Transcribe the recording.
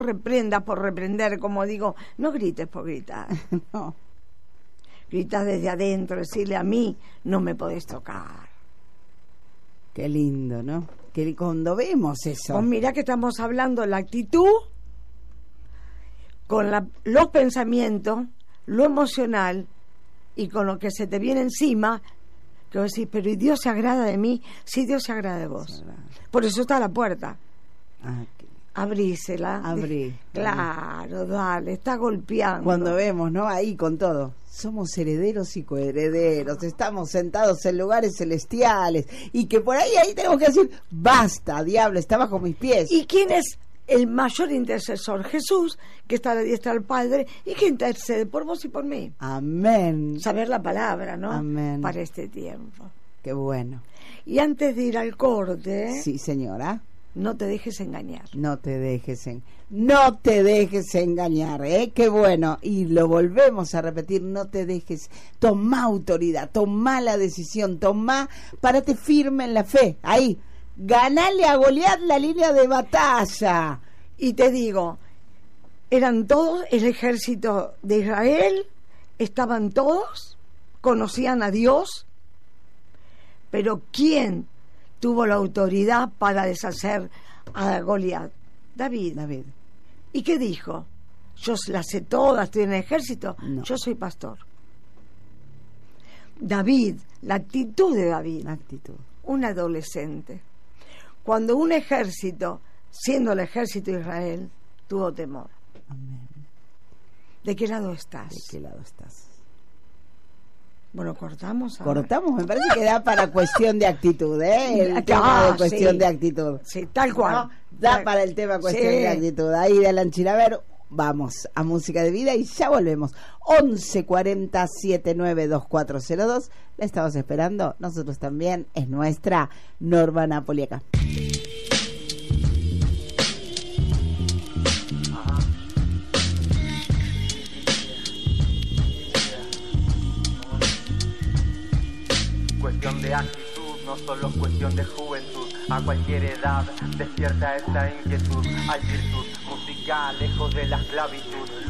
reprendas por reprender, como digo, no grites por gritar. No. Gritas desde adentro, decirle a mí, no me podés tocar. Qué lindo, ¿no? Que cuando vemos eso. Pues mira que estamos hablando de la actitud, con los pensamientos, lo emocional, y con lo que se te viene encima, que vos decís, pero ¿y Dios se agrada de mí? Sí, Dios se agrada de vos. Por eso está la puerta. Abrísela. Abrí. Claro, dale, está golpeando. Cuando vemos, ¿no? Ahí con todo. Somos herederos y coherederos. Estamos sentados en lugares celestiales. Y que por ahí tenemos que decir, basta, diablo, está bajo mis pies. ¿Y quién es el mayor intercesor? Jesús, que está a la diestra del Padre y que intercede por vos y por mí. Amén. Saber la palabra, ¿no? Amén. Para este tiempo. Qué bueno. Y antes de ir al corte... Sí, señora. No te dejes engañar. No te dejes engañar, ¿eh? Qué bueno. Y lo volvemos a repetir, no te dejes. Toma autoridad, toma la decisión, párate firme en la fe. Ahí, ganale a Goliat la línea de batalla. Y te digo, eran todos el ejército de Israel, estaban todos, conocían a Dios, pero ¿quién tuvo la autoridad para deshacer a Goliat? David. ¿Y qué dijo? Yo las sé todas, estoy en el ejército. No. Yo soy pastor. David, la actitud de David. Un adolescente. Cuando un ejército, siendo el ejército de Israel, tuvo temor. Amén. ¿De qué lado estás? ¿De qué lado estás? Bueno, cortamos ahora. Cortamos, me parece que da para cuestión de actitud, ¿eh? El tema de cuestión de actitud. Sí, tal cual. ¿No? Da para el tema cuestión de actitud. Ahí de Alan Chilaver, vamos a Música de Vida y ya volvemos. 1140-792402. La estamos esperando. Nosotros también. Es nuestra Norma Napoli acá. Cuestión de actitud, no solo cuestión de juventud. A cualquier edad despierta esta inquietud. Hay virtud musical, lejos de la esclavitud.